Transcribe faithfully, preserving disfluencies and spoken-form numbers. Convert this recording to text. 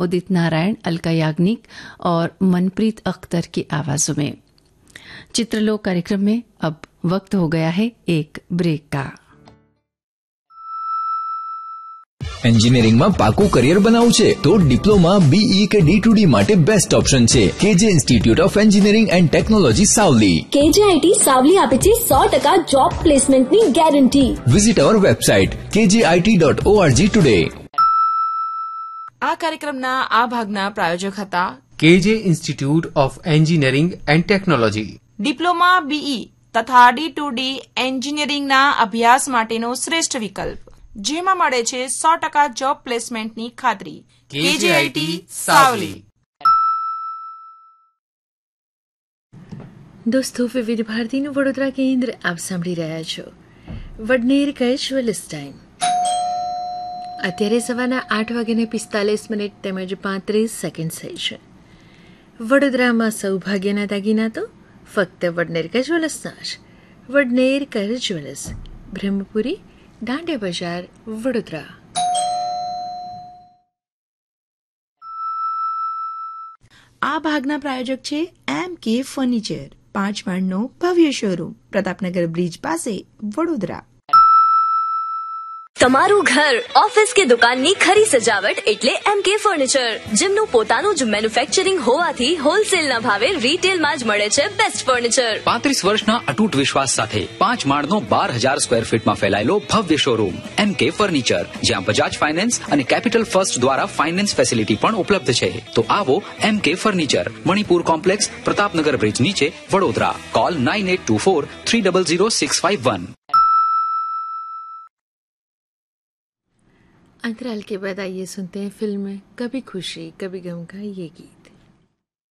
उदित नारायण, अलका याग्निक और मनप्रीत अख्तर की आवाजों में। चित्रलोक कार्यक्रम में अब वक्त हो गया है एक ब्रेक का। એન્જિનિયરિંગ માં પાકું કરિયર બનાવવું છે તો ડિપ્લોમા, બીઈ કે ડી ટુ ડી માટે બેસ્ટ ઓપ્શન છે કેજે institute of engineering and technology Savli. કેજેઆઈટી Savli આપે છે સો ટકા જોબ પ્લેસમેન્ટની ગેરંટી. વિઝિટ અવર વેબસાઇટ કેજેઆઈટી ડોટ ઓઆરજી ટુડે. આ કાર્યક્રમના આ ભાગના પ્રાયોજક હતા કેજે institute of engineering and technology. Diploma, BE તથા ડી ટુ ડી એન્જિનિયરિંગના અભ્યાસ માટેનો શ્રેષ્ઠ વિકલ્પ, જેમાં મળે છે સો ટકા જોબ પ્લેસમેન્ટની ખાતરી. કેજેઆઈટી સાવલી. દોસ્તો, વિવિધ ભારતીનું વડોદરા કેન્દ્ર આપ સાંભળી રહ્યા છો. વડનેર કેજ્યુઅલ્સ ટાઈમ અત્યારે સવારના આઠ વાગ્યાને પિસ્તાલીસ મિનિટ તેમજ પાંત્રીસ સેકન્ડ થઈ છે. વડોદરામાં સૌભાગ્યના દાગીના તો ફક્ત વડનેર કેજ્યુઅલ્સના જ. વડનેર કેજ્યુઅલ્સ, બ્રહ્મપુરી, દાંડિયા બજાર, વડોદરા. આ ભાગના પ્રાયોજક છે એમ કે ફર્નિચર, પાંચ માળનો ભવ્ય શોરૂમ, પ્રતાપનગર બ્રિજ પાસે, વડોદરા. તમારું ઘર, ઓફિસ કે દુકાનની ખરી સજાવટ એટલે એમ કે ફર્નિચર, જેમનું પોતાનું જ મેન્યુફેક્ચરિંગ હોવાથી હોલસેલના ભાવે રિટેલમાં જ મળે છે બેસ્ટ ફર્નિચર. પાંત્રીસ વર્ષના અતૂટ વિશ્વાસ સાથે પાંચ માળનો બાર હજાર સ્ક્વેર ફીટમાં ફેલાયેલો ભવ્ય શોરૂમ એમ કે ફર્નિચર, જ્યાં બજાજ ફાઇનાન્સ અને કેપિટલ ફર્સ્ટ દ્વારા ફાઇનાન્સ ફેસિલિટી પણ ઉપલબ્ધ છે. તો આવો એમ કે furniture, Manipur complex, Pratapnagar bridge નીચે, Vadodara. Call nine eight two four three double zero six five one. अंतराल के बाद आइए सुनते हैं फिल्म कभी खुशी कभी गम का ये गीत.